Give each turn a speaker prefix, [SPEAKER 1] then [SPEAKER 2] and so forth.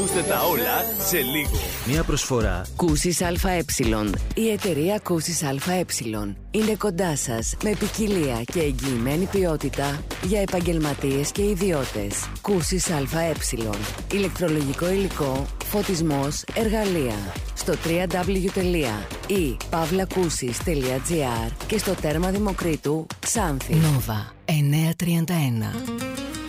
[SPEAKER 1] Ακούστε τα όλα σε λίγο.
[SPEAKER 2] Μια προσφορά
[SPEAKER 3] Κούσης ΑΕ. Η εταιρεία Κούσης ΑΕ είναι κοντά σας με ποικιλία και εγγυημένη ποιότητα για επαγγελματίες και ιδιώτες. Κούσης ΑΕ. Ηλεκτρολογικό υλικό, φωτισμός, εργαλεία. Στο www.pavlakusis.gr και στο τέρμα Δημοκρίτου Ξάνθη. Νόβα 931.